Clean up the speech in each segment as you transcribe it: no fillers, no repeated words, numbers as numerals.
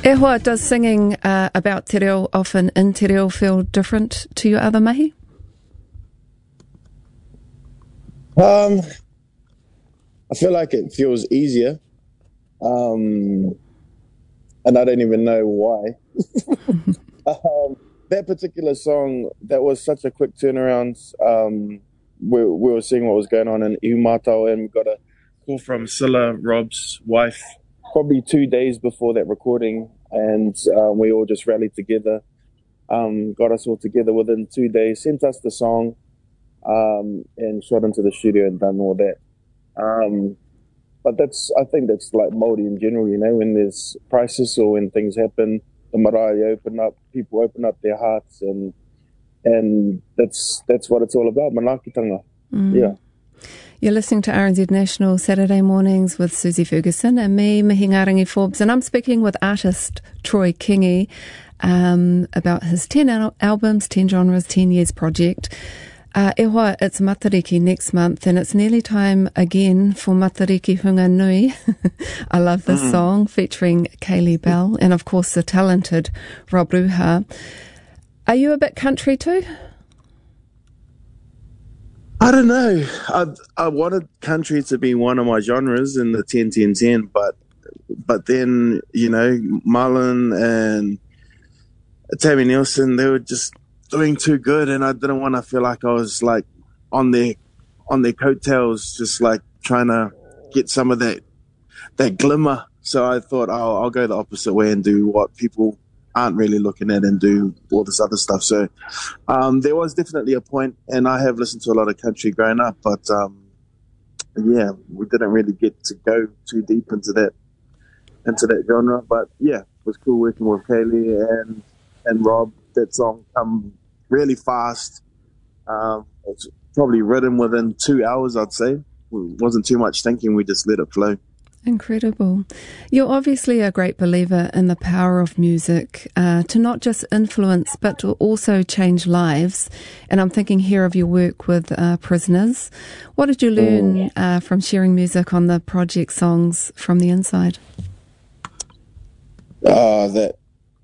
E hoa, does singing about te reo often in te reo feel different to your other mahi? I feel like it feels easier, and I don't even know why. That particular song, that was such a quick turnaround. We were seeing what was going on in Ihumatao, and we got a call from Scylla, Rob's wife, probably 2 days before that recording, and we all just rallied together, got us all together within 2 days, sent us the song, and shot into the studio and done all that. But I think that's like Māori in general, you know, when there's crisis or when things happen, the marae open up, people open up their hearts, and that's what it's all about, manaakitanga. Yeah. You're listening to RNZ National Saturday Mornings with Susie Ferguson and me, Mihingarangi Forbes, and I'm speaking with artist Troy Kingi about his 10 albums, 10 genres, 10 years project. E hoa, it's Matariki next month, and it's nearly time again for Matariki Hunga Nui. I love this song, featuring Kaylee Bell, and of course the talented Rob Ruha. Are you a bit country too? I don't know. I wanted country to be one of my genres in the 10-10-10, but then, you know, Marlon and Tammy Nielsen, they were just doing too good, and I didn't want to feel like I was like on their coattails, just like trying to get some of that glimmer. So I thought I'll go the opposite way and do what people aren't really looking at and do all this other stuff. So there was definitely a point, and I have listened to a lot of country growing up, but yeah, we didn't really get to go too deep into that genre. But yeah, it was cool working with Kaylee and Rob. That song come really fast. It's probably written within 2 hours, I'd say. It wasn't too much thinking, we just let it flow. Incredible. You're obviously a great believer in the power of music to not just influence but to also change lives. And I'm thinking here of your work with prisoners. What did you learn from sharing music on the project Songs from the Inside? That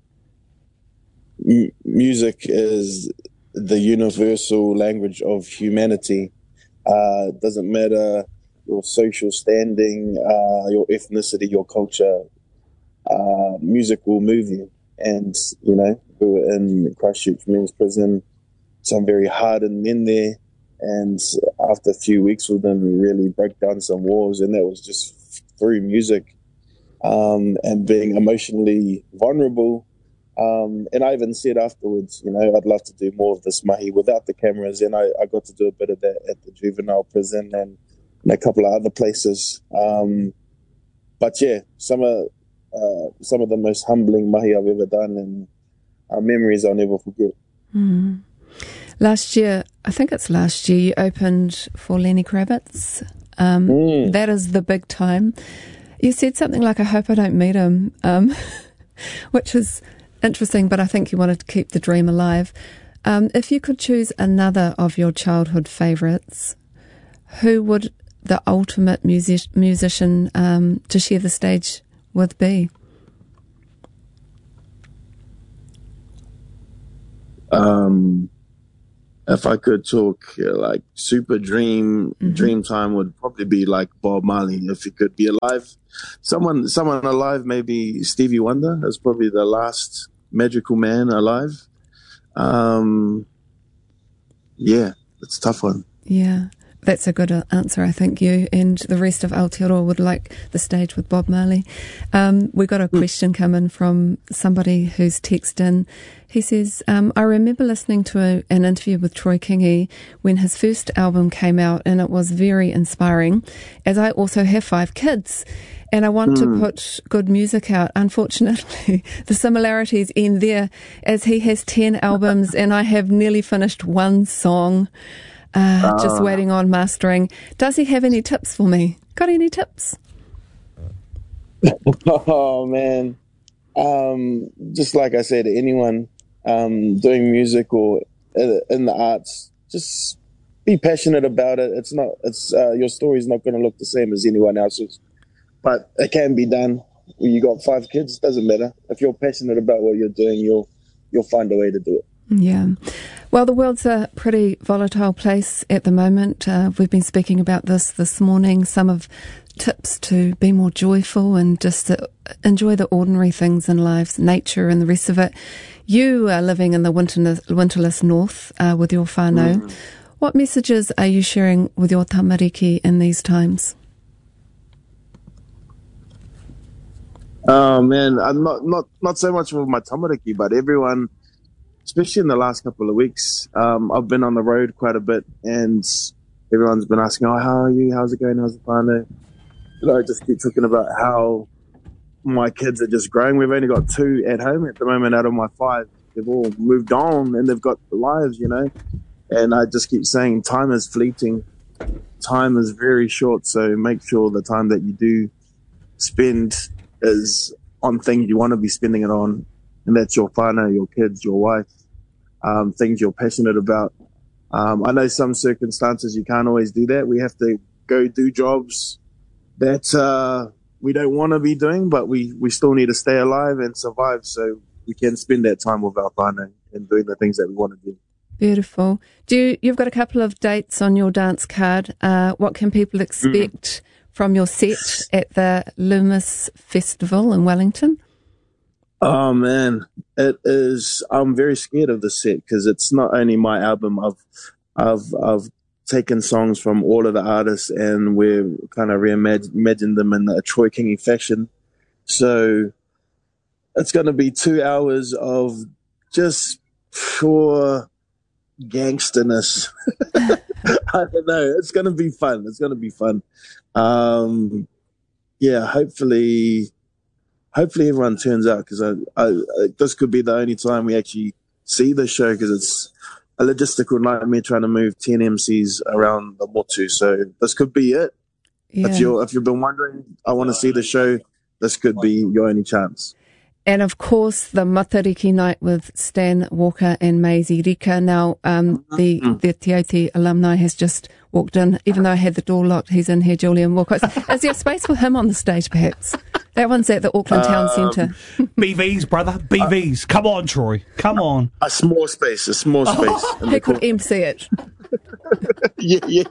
music is the universal language of humanity. It doesn't matter your social standing, your ethnicity, your culture, music will move you. And, you know, we were in Christchurch Men's Prison, some very hardened men there, and after a few weeks with them, we really broke down some walls, and that was just through music, and being emotionally vulnerable. And I even said afterwards, you know, I'd love to do more of this mahi without the cameras, and I got to do a bit of that at the juvenile prison and a couple of other places. But yeah, some of the most humbling mahi I've ever done, and memories I'll never forget. Last year, I think it's last year, you opened for Lenny Kravitz. That is the big time. You said something like, I hope I don't meet him, which is interesting, but I think you wanted to keep the dream alive. If you could choose another of your childhood favourites, who would the ultimate musician to share the stage with be? If I could talk like super dream time would probably be like Bob Marley, if he could be alive. Someone alive, maybe Stevie Wonder is probably the last magical man alive. Yeah, it's a tough one. Yeah. That's a good answer. I think you and the rest of Aotearoa would like the stage with Bob Marley. We got a question come in from somebody who's texted in. He says, I remember listening to an interview with Troy Kingi when his first album came out, and it was very inspiring, as I also have 5 kids. And I want to put good music out. Unfortunately, the similarities end there, as he has 10 albums and I have nearly finished 1 song. Just waiting on mastering. Does he have any tips for me? Got any tips? Oh, man. Just like I said, anyone doing music or in the arts, just be passionate about it. Your story's not going to look the same as anyone else's, but it can be done. you got 5 kids, doesn't matter. If you're passionate about what you're doing, you'll find a way to do it. Yeah. Well, the world's a pretty volatile place at the moment. We've been speaking about this morning, some of tips to be more joyful and just to enjoy the ordinary things in lives, nature and the rest of it. You are living in the winterless north with your whānau. What messages are you sharing with your tamariki in these times? Oh man, I'm not so much with my tamariki, but everyone, especially in the last couple of weeks, I've been on the road quite a bit, and everyone's been asking, "Oh, how are you? How's it going? How's the whānau?" I just keep talking about how my kids are just growing. We've only got 2 at home at the moment out of my 5. They've all moved on and they've got lives, And I just keep saying time is fleeting. Time is very short, so make sure the time that you do spend is on things you want to be spending it on. And that's your whānau, your kids, your wife, things you're passionate about. I know some circumstances you can't always do that. We have to go do jobs that we don't want to be doing, but we still need to stay alive and survive so we can spend that time with our whānau and doing the things that we want to do. Beautiful. You've got a couple of dates on your dance card. What can people expect from your set at the Loomis Festival in Wellington? Oh man, it is. I'm very scared of the set because it's not only my album. I've taken songs from all of the artists and we've kind of reimagined them in a Troy Kingi fashion. So it's going to be 2 hours of just pure gangsterness. I don't know. It's going to be fun. Hopefully everyone turns out because this could be the only time we actually see the show because it's a logistical nightmare trying to move 10 MCs around the Motu. So this could be it. Yeah. If you've been wondering, I want to see the show, this could be your only chance. And of course, the Matariki night with Stan Walker and Maisie Rika. Now, the Te Aute alumni has just walked in. Even though I had the door locked, he's in here, Julian Walker. Is there space for him on the stage, perhaps? That one's at the Auckland Town Centre. BVs, brother. BVs. Come on, Troy. Come on. A small space. He could MC it. Yeah.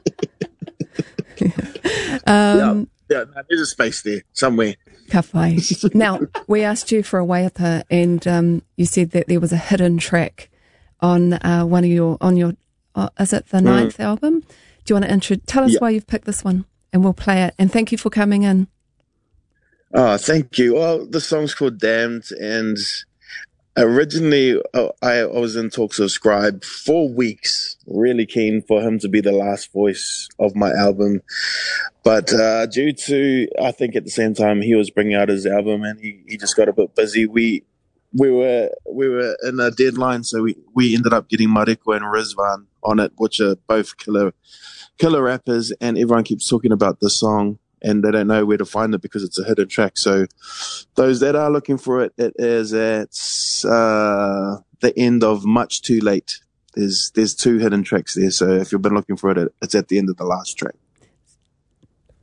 There's a space there somewhere. Kawhai. Now, we asked you for a waiapa, and you said that there was a hidden track on one of your is it the 9th album? Do you want to tell us why you've picked this one, and we'll play it. And thank you for coming in. Oh, thank you. Well, the song's called Damned, and originally I was in talks with Scribe for weeks, really keen for him to be the last voice of my album. But due to, I think at the same time he was bringing out his album and he just got a bit busy, we were in a deadline, so we ended up getting Mariko and Rizvan on it, which are both killer rappers, and everyone keeps talking about this song and they don't know where to find it because it's a hidden track. So those that are looking for it, it is at the end of Much Too Late. There's 2 hidden tracks there, so if you've been looking for it, it's at the end of the last track.